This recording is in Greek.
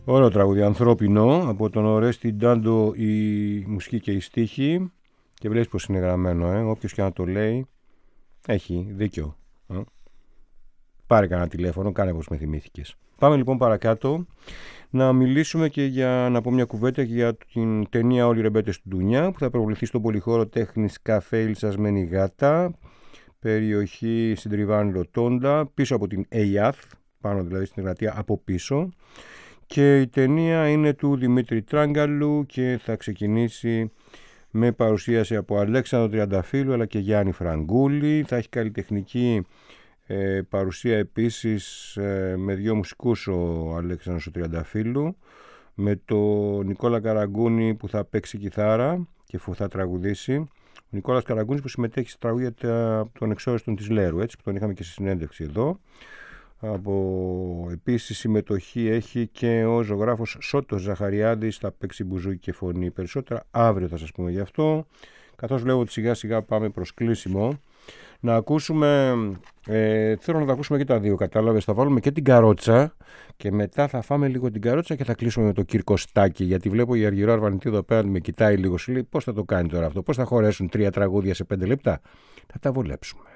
Ωραίο τραγούδι, ανθρώπινο, από τον Ορέστη Ντάντο η μουσική και η στίχη. Και βλέπεις πως είναι γραμμένο, όποιος και να το λέει έχει δίκιο. Πάρε κανένα τηλέφωνο, κάνε πως με θυμήθηκες. Πάμε λοιπόν παρακάτω να μιλήσουμε και να πω μια κουβέντα για την ταινία «Όλοι οι ρεμπέτες του Ντουνιά» που θα προβληθεί στον Πολυχώρο Τέχνης Καφέ η Λυσσασμένη Γάτα, περιοχή Συντριβάνη Ροτόντα, πίσω από την ΕΙΑΘ, πάνω δηλαδή στην Εγνατία από πίσω. Και η ταινία είναι του Δημήτρη Τράγκαλου και θα ξεκινήσει με παρουσίαση από Αλέξανδρο Τριανταφύλου αλλά και Γιάννη Φραγκούλη. Θα έχει καλλιτεχνική παρουσία επίσης με δύο μουσικούς ο Αλέξανδρος Τριανταφύλου, με τον Νικόλα Καραγκούνη που θα παίξει κιθάρα και θα τραγουδήσει. Ο Νικόλας Καραγκούνης που συμμετέχει στα τραγούδια των Εξόριστων της Λέρου, έτσι, που τον είχαμε και στη συνέντευξη εδώ. Επίσης συμμετοχή έχει και ο ζωγράφος Σώτος Ζαχαριάδης, θα παίξει μπουζούκι και φωνή. Περισσότερα αύριο θα σας πούμε γι' αυτό, καθώς βλέπω ότι σιγά σιγά πάμε προς κλείσιμο. Να ακούσουμε, θέλω να τα ακούσουμε και τα δύο, κατάλαβες, θα βάλουμε και την καρότσα και μετά θα φάμε λίγο την καρότσα και θα κλείσουμε με το Κυρκοστάκι, γιατί βλέπω η Αργυρό Αρβανιτή εδώ πέρα με κοιτάει λίγο, σου λέει πώς θα το κάνει τώρα αυτό, πώς θα χωρέσουν 3 τραγούδια σε 5 λεπτά. Θα τα βολέψουμε.